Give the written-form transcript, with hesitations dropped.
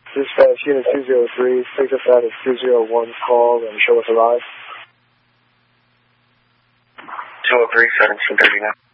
Dispatch Unit 203, pick up that as 201 call and show us arrive. 203, 1730 now.